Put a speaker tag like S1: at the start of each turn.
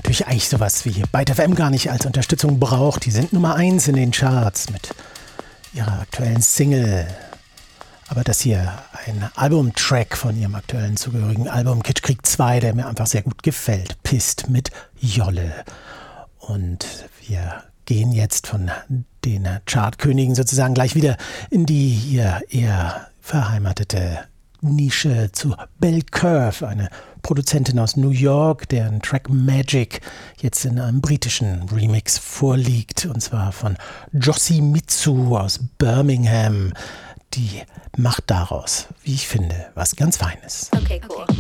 S1: natürlich eigentlich sowas wie Byte FM gar nicht als Unterstützung braucht. Die sind Nummer 1 in den Charts mit ihrer aktuellen Single. Aber das hier ein Albumtrack von ihrem aktuellen zugehörigen Album Kitschkrieg 2, der mir einfach sehr gut gefällt. Pisst mit Jolle. Und wir gehen jetzt von den Chartkönigen sozusagen gleich wieder in die hier eher verheimatete Nische zu Belle Curve, eine Produzentin aus New York, deren Track Magic jetzt in einem britischen Remix vorliegt, und zwar von Josie Mitsu aus Birmingham. Die macht daraus, wie ich finde, was ganz Feines.
S2: Okay, cool.